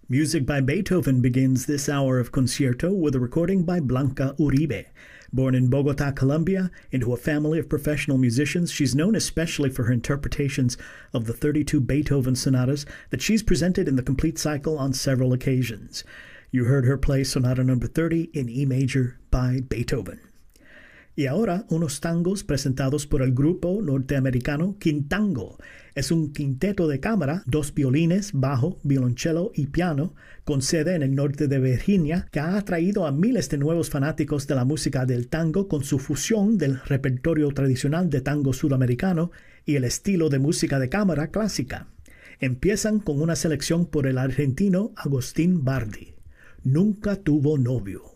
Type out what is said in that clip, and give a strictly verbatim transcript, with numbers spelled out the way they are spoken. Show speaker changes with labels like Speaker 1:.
Speaker 1: Music by Beethoven begins this hour of concierto with a recording by Blanca Uribe. Born in Bogota, Colombia, into a family of professional musicians, she's known especially for her interpretations of the thirty-two Beethoven sonatas that she's presented in the complete cycle on several occasions. You heard her play Sonata number thirty in E major by Beethoven. Y ahora, unos tangos presentados por el grupo norteamericano Quintango. Es un quinteto de cámara, dos violines, bajo, violonchelo y piano, con sede en el norte de Virginia, que ha atraído a miles de nuevos fanáticos de la música del tango con su fusión del repertorio tradicional de tango sudamericano y el estilo de música de cámara clásica. Empiezan con una selección por el argentino Agustín Bardi. Nunca tuvo novio.